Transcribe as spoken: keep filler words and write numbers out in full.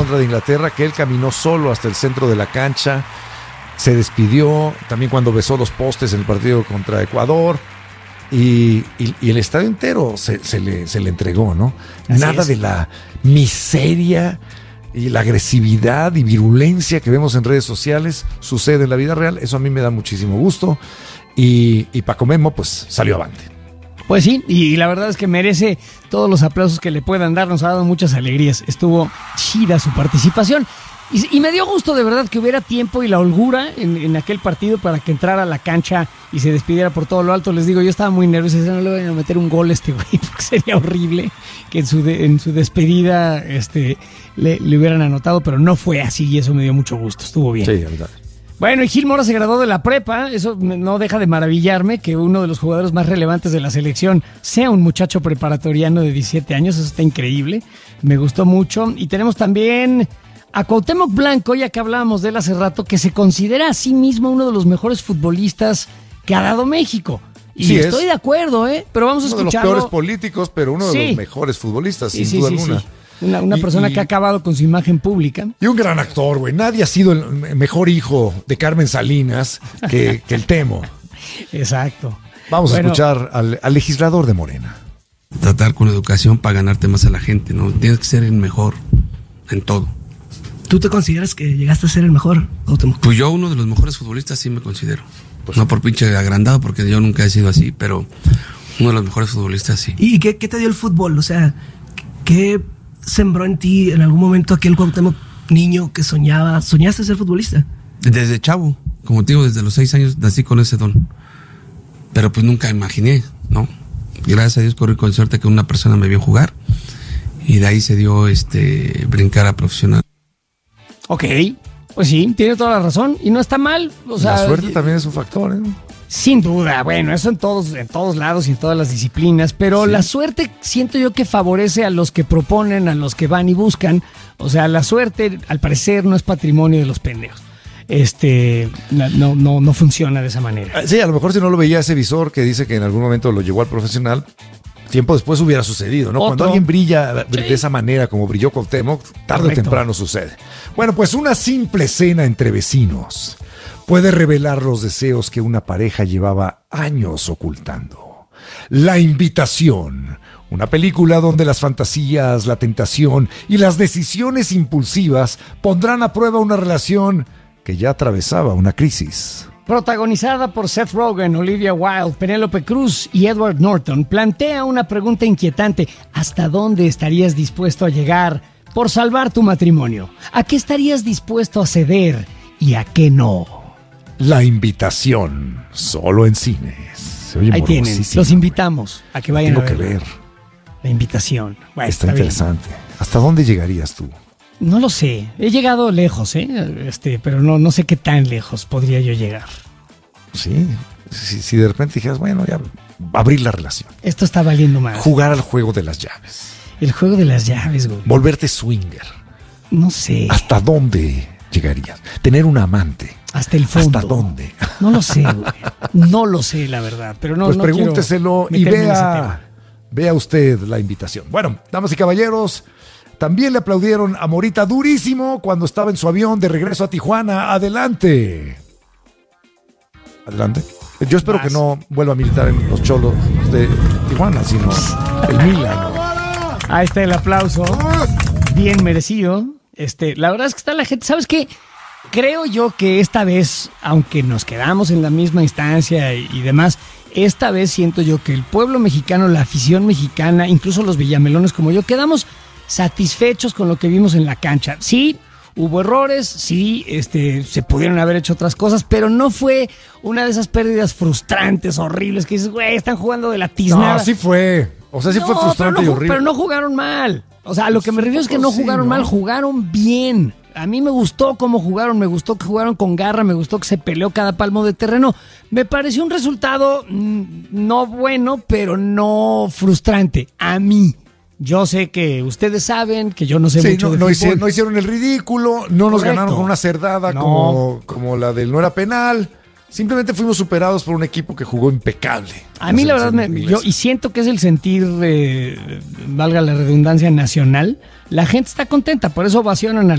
contra de Inglaterra, que él caminó solo hasta el centro de la cancha, se despidió, también cuando besó los postes en el partido contra Ecuador, y, y, y el estadio entero se, se, le, se le entregó, ¿no? Así Nada es. de la miseria y la agresividad y virulencia que vemos en redes sociales sucede en la vida real. Eso a mí me da muchísimo gusto, y, y Paco Memo pues salió avante. Pues sí, y la verdad es que merece todos los aplausos que le puedan dar, nos ha dado muchas alegrías, estuvo chida su participación, y, y me dio gusto de verdad que hubiera tiempo y la holgura en, en aquel partido para que entrara a la cancha y se despidiera por todo lo alto. Les digo, yo estaba muy nervioso, decía, no le voy a meter un gol a este güey, porque sería horrible que en su, de, en su despedida este, le, le hubieran anotado, pero no fue así y eso me dio mucho gusto, estuvo bien. Sí, verdad. Bueno, y Gil Mora se graduó de la prepa, eso no deja de maravillarme, que uno de los jugadores más relevantes de la selección sea un muchacho preparatoriano de diecisiete años, eso está increíble, me gustó mucho. Y tenemos también a Cuauhtémoc Blanco, ya que hablábamos de él hace rato, que se considera a sí mismo uno de los mejores futbolistas que ha dado México. Y Sí estoy es. de acuerdo, ¿eh? Pero vamos a Uno de los escucharlo. peores políticos, pero uno de Sí. los mejores futbolistas, Sí, sin sí, duda sí, alguna. sí. Una, una Y- persona y- que ha acabado con su imagen pública. Y un gran actor, güey. Nadie ha sido el mejor hijo de Carmen Salinas que, que el Temo. Exacto. Vamos Bueno, a escuchar al, al legislador de Morena. Tratar con educación para ganarte más a la gente, ¿no? Tienes que ser el mejor en todo. ¿Tú te consideras que llegaste a ser el mejor, Cuauhtémoc? Pues yo uno de los mejores futbolistas sí me considero. Pues no por pinche agrandado, porque yo nunca he sido así, pero uno de los mejores futbolistas sí. ¿Y qué, qué te dio el fútbol? O sea, ¿qué sembró en ti en algún momento aquel Cuauhtémoc niño que soñaba? ¿Soñaste ser futbolista? Desde chavo, como te digo, desde los seis años nací con ese don. Pero pues nunca imaginé, ¿no? Y gracias a Dios corrí con suerte que una persona me vio jugar y de ahí se dio este brincar a profesional. Ok, pues sí, tiene toda la razón y no está mal. O sea, La suerte también es un factor, ¿eh? sin duda, bueno, eso en todos, en todos lados y en todas las disciplinas, pero Sí. la suerte siento yo que favorece a los que proponen, a los que van y buscan. O sea, la suerte, al parecer, no es patrimonio de los pendejos. Este, no, no, no funciona de esa manera. Sí, a lo mejor si no lo veía ese visor que dice que en algún momento lo llevó al profesional, tiempo después hubiera sucedido, ¿no? Otro. Cuando alguien brilla de, Sí. de esa manera como brilló Cuauhtémoc, tarde Correcto. o temprano sucede. Bueno, pues una simple cena entre vecinos puede revelar los deseos que una pareja llevaba años ocultando. La invitación, una película donde las fantasías, la tentación y las decisiones impulsivas pondrán a prueba una relación que ya atravesaba una crisis. Protagonizada por Seth Rogen, Olivia Wilde, Penélope Cruz y Edward Norton, plantea una pregunta inquietante. ¿Hasta dónde estarías dispuesto a llegar por salvar tu matrimonio? ¿A qué estarías dispuesto a ceder y a qué no? La invitación, solo en cines. Se oye Ahí tienen, morbosísimo, los invitamos a que güey. vayan Tengo a que verla. ver. La invitación. Bueno, Está, está bien. interesante. ¿Hasta dónde llegarías tú? No lo sé. He llegado lejos, ¿eh? Este, pero no, no sé qué tan lejos podría yo llegar. Sí. Si, si de repente dijeras, bueno, ya abrir la relación. Esto está valiendo más. Jugar al juego de las llaves. El juego de las llaves, güey. Volverte swinger. No sé. ¿Hasta dónde llegarías? Tener un amante. Hasta el fondo. ¿Hasta dónde? No lo sé, güey. No lo sé, la verdad. Pero no, pues no pregúnteselo quiero y meterme en ese vea, tema. vea usted la invitación. Bueno, damas y caballeros, también le aplaudieron a Morita durísimo cuando estaba en su avión de regreso a Tijuana. Adelante. Adelante. Yo espero Vas. que no vuelva a militar en los Cholos de Tijuana, sino el Milan. Ahí está el aplauso. Bien merecido. Este, la verdad es que está la gente. ¿Sabes qué? Creo yo que esta vez, aunque nos quedamos en la misma instancia y, y demás, esta vez siento yo que el pueblo mexicano, la afición mexicana, incluso los villamelones como yo, quedamos satisfechos con lo que vimos en la cancha. Sí, hubo errores, sí, este, se pudieron haber hecho otras cosas, pero no fue una de esas pérdidas frustrantes, horribles, que dices, güey, están jugando de la tiznada. No, sí fue. O sea, sí No, fue frustrante pero no, y ju- horrible. Pero no jugaron mal. O sea, a lo que me refiero es que no Sí, jugaron ¿no? mal, jugaron bien. A mí me gustó cómo jugaron, me gustó que jugaron con garra, me gustó que se peleó cada palmo de terreno. Me pareció un resultado mm, no bueno, pero no frustrante. A mí. Yo sé que ustedes saben que yo no sé Sí, mucho no, de no fútbol. hicieron, no hicieron el ridículo, no nos Correcto. ganaron con una cerdada No. como, como la del no era penal. Simplemente fuimos superados por un equipo que jugó impecable. A mí la verdad, me, selección yo, inglesa. y siento que es el sentir, eh, valga la redundancia, nacional. La gente está contenta, por eso ovacionan a